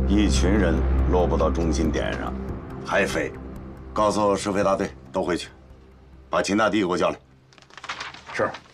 一群人落不到中心点上，还飞。告诉石飞大队都回去，把秦大帝给我叫来。 是。